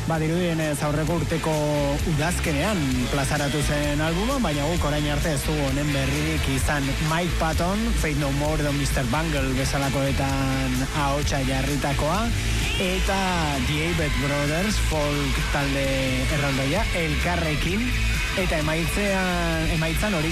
Badirudien aurreko urteko udazkenean plazaratu zen albuma, baina guk orain arte ez dugu honen berririk izan. Mike Patton, Faith No More edo Mr. Bungle bezalakoetan ahotsa jarritakoa, eta The Avett Brothers folk talde erraldoia elkarrekin, eta emaitzan hori